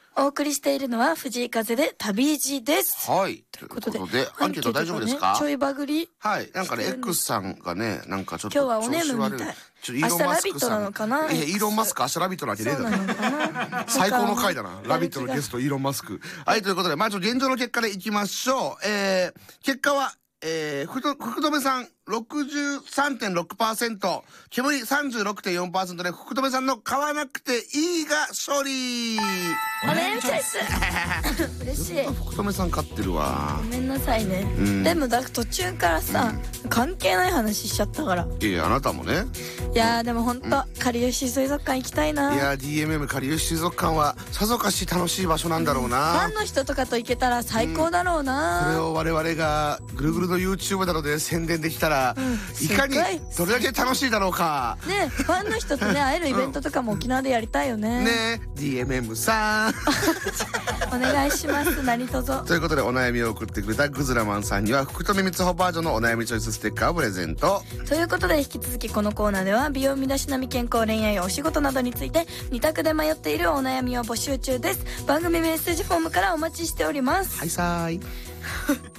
お送りしているのは藤井風で旅路です。 はい。ということで、アンケート大丈夫ですか？ ちょいバグり。 はい。なんかね、X さんがね、なんかちょっと今日はお眠みたい。明日ラビットなのかな？ イーロンマスク、明日ラビットなわけねえだろ。最高の回だな。ラビットのゲスト、イーロンマスク。はい、ということで、まあちょっと現状の結果でいきましょう。結果は、福留さん 63.6%、煙 36.4% で福留さんの買わなくていいが勝利。 お願いします。嬉しい。 福留さん勝ってるわ。 ごめんなさいね。でも途中からさ、関係ない話しちゃったから。 いや、あなたもね。 いやでもほんと、かりゆし水族館行きたいな。 いや DMM かりゆし水族館はさぞかし楽しい場所なんだろうな。 ファンの人とかと行けたら最高だろうな。 これを我々がぐるぐるの YouTube などで宣伝できたら、いかにどれだけ楽しいだろうかね。ファンの人とね会えるイベントとかも沖縄でやりたいよね。 ね DMM さんお願いします何卒。 ということでお悩みを送ってくれたグズラマンさんには福留光穂バージョンのお悩みチョイスステッカーをプレゼントということで、引き続きこのコーナーでは美容身だしなみ健康恋愛お仕事などについて2択で迷っているお悩みを募集中です。番組メッセージフォームからお待ちしております。 はいさーい